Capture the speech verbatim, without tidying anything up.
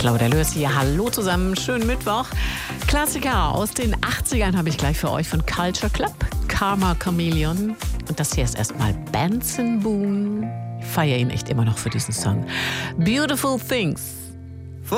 Claudia Lörs hier. Hallo zusammen, schönen Mittwoch. Klassiker aus den achtzigern habe ich gleich für euch von Culture Club, Karma Chameleon. Und das hier ist erstmal Benson Boone. Ich feiere ihn echt immer noch für diesen Song. Beautiful Things.